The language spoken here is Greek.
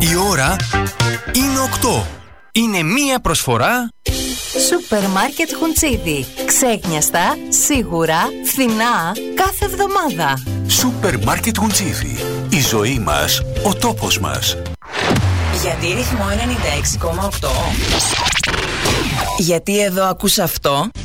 Η ώρα είναι 8. Είναι μία προσφορά Σούπερ μάρκετ Χουντσίδι. Ξέχνιαστα, σίγουρα, φθηνά, κάθε εβδομάδα. Σούπερ μάρκετ Χουντσίδι. Η ζωή μας, ο τόπος μας. Γιατί ρυθμό 96,8? Γιατί εδώ ακούς αυτό?